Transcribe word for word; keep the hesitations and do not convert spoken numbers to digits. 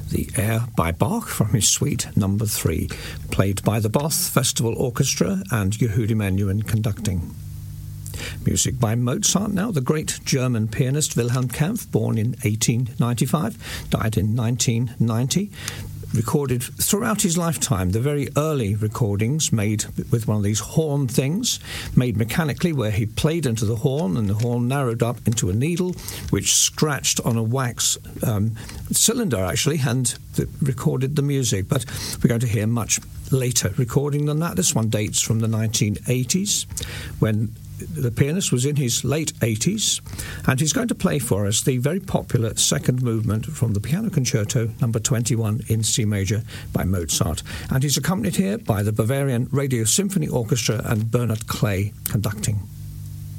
the air by Bach from his Suite Number Three, played by the Bath Festival Orchestra and Yehudi Menuhin conducting. Music by Mozart now. The great German pianist Wilhelm Kempff, born in eighteen ninety-five, died in nineteen ninety. Recorded throughout his lifetime the very early recordings made with one of these horn things, made mechanically, where he played into the horn and the horn narrowed up into a needle which scratched on a wax um, cylinder actually and th- recorded the music. But we're going to hear much later recording than that. This one dates from the nineteen eighties, when the pianist was in his late eighties, and he's going to play for us the very popular second movement from the Piano Concerto number twenty-one in C major by Mozart. And he's accompanied here by the Bavarian Radio Symphony Orchestra and Bernard Clay conducting.